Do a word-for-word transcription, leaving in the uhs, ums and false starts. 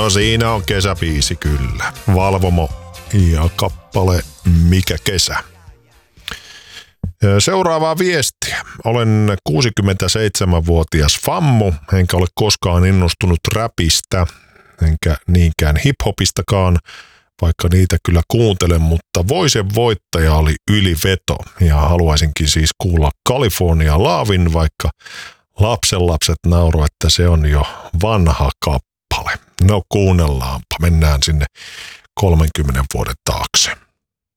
No siinä on kesäbiisi kyllä. Valvomo ja kappale Mikä kesä. Seuraavaa viestiä. Olen kuusikymmentäseitsemänvuotias fammu, enkä ole koskaan innostunut räpistä, enkä niinkään hiphopistakaan, vaikka niitä kyllä kuuntelen, mutta Voisen voittaja oli yliveto ja haluaisinkin siis kuulla California Lavin, vaikka lapsenlapset nauroi, että se on jo vanha kappale. No kuunnellaanpa, mennään sinne kolmenkymmenen vuoden taakse.